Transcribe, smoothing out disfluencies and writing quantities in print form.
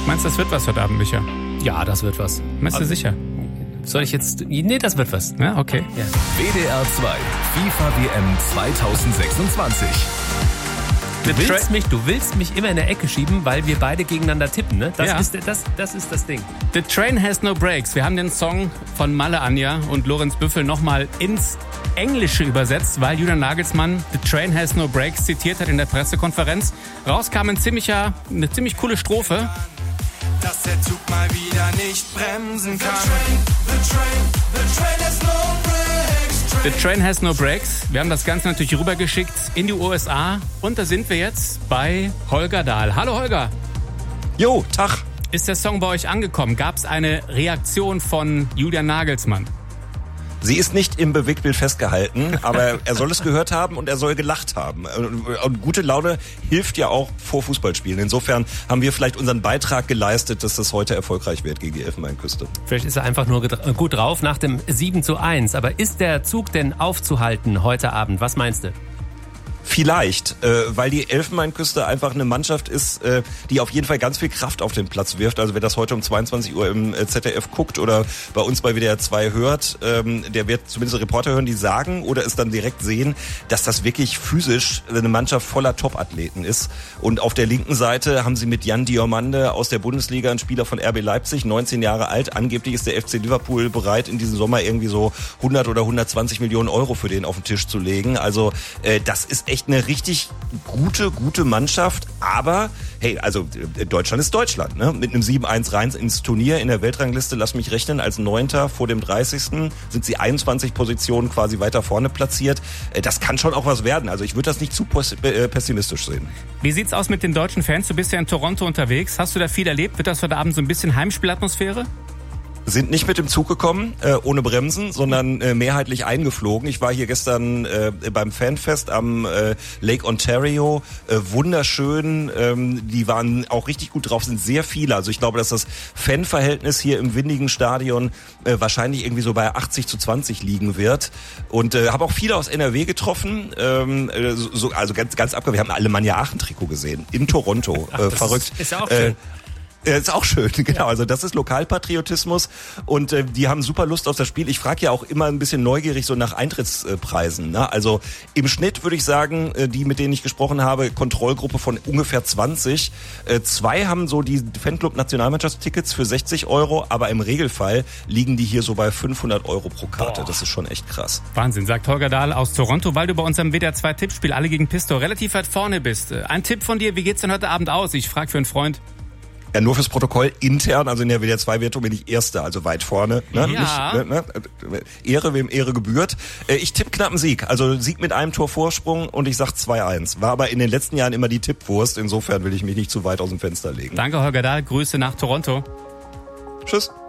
Meinst du, das wird was heute Abend, Micha? Ja, das wird was. Meinst du sicher? Soll ich jetzt... Nee, das wird was. Ja, okay. Ja. WDR 2, FIFA WM 2026. Du willst mich immer in der Ecke schieben, weil wir beide gegeneinander tippen, ne? Das ist das Ding. The Train Has No Brakes. Wir haben den Song von Malle Anja und Lorenz Büffel nochmal ins Englische übersetzt, weil Julian Nagelsmann The Train Has No Brakes zitiert hat in der Pressekonferenz. Raus kam eine ziemlich coole Strophe. Dass der Zug mal wieder nicht bremsen kann. The train has no brakes. The Train Has No Brakes. Wir haben das Ganze natürlich rübergeschickt in die USA. Und da sind wir jetzt bei Holger Dahl. Hallo Holger. Jo, Tag. Ist der Song bei euch angekommen? Gab es eine Reaktion von Julian Nagelsmann? Sie ist nicht im Bewegtbild festgehalten, aber er soll es gehört haben und er soll gelacht haben. Und gute Laune hilft ja auch vor Fußballspielen. Insofern haben wir vielleicht unseren Beitrag geleistet, dass das heute erfolgreich wird gegen die Elfenbeinküste. Vielleicht ist er einfach nur gut drauf nach dem 7:1. Aber ist der Zug denn aufzuhalten heute Abend? Was meinst du? Vielleicht, weil die Elfenbeinküste einfach eine Mannschaft ist, die auf jeden Fall ganz viel Kraft auf den Platz wirft. Also wer das heute um 22 Uhr im ZDF guckt oder bei uns bei WDR 2 hört, der wird zumindest Reporter hören, die sagen oder es dann direkt sehen, dass das wirklich physisch eine Mannschaft voller Top-Athleten ist. Und auf der linken Seite haben sie mit Jan Diomande aus der Bundesliga, einen Spieler von RB Leipzig, 19 Jahre alt. Angeblich ist der FC Liverpool bereit, in diesem Sommer irgendwie so 100 oder 120 Millionen Euro für den auf den Tisch zu legen. Also das ist echt eine richtig gute Mannschaft, aber hey, also Deutschland ist Deutschland, ne? Mit einem 7:1 rein ins Turnier in der Weltrangliste, lass mich rechnen, als 9. vor dem 30. sind sie 21 Positionen quasi weiter vorne platziert. Das kann schon auch was werden, also ich würde das nicht zu pessimistisch sehen. Wie sieht's aus mit den deutschen Fans? Du bist ja in Toronto unterwegs, hast du da viel erlebt? Wird das heute Abend so ein bisschen Heimspielatmosphäre? Sind nicht mit dem Zug gekommen, ohne Bremsen, sondern mehrheitlich eingeflogen. Ich war hier gestern beim Fanfest am Lake Ontario. Wunderschön, die waren auch richtig gut drauf, sind sehr viele. Also ich glaube, dass das Fanverhältnis hier im windigen Stadion wahrscheinlich irgendwie so bei 80:20 liegen wird. Und habe auch viele aus NRW getroffen. Also ganz abgehoben. Wir haben alle Alemannia Aachen-Trikot gesehen in Toronto. Verrückt. Ist ja auch schön. Ist auch schön, genau. Also das ist Lokalpatriotismus und die haben super Lust auf das Spiel. Ich frage ja auch immer ein bisschen neugierig so nach Eintrittspreisen. Ne? Also im Schnitt würde ich sagen, die, mit denen ich gesprochen habe, Kontrollgruppe von ungefähr 20. 2 haben so die Fanclub-Nationalmannschaftstickets für 60 €, aber im Regelfall liegen die hier so bei 500 € pro Karte. Das ist schon echt krass. Wahnsinn, sagt Holger Dahl aus Toronto, weil du bei unserem WDR 2 Tippspiel Alle gegen Pisto relativ weit vorne bist. Ein Tipp von dir, wie geht's denn heute Abend aus? Ich frage für einen Freund. Ja, nur fürs Protokoll intern, also in der WDR 2-Wertung bin ich Erster, also weit vorne. Ne? Ja. Nicht, Ehre, wem Ehre gebührt. Ich tippe knappen Sieg, also Sieg mit einem Tor Vorsprung und ich sag 2:1. War aber in den letzten Jahren immer die Tippwurst, insofern will ich mich nicht zu weit aus dem Fenster legen. Danke Holger Dahl, Grüße nach Toronto. Tschüss.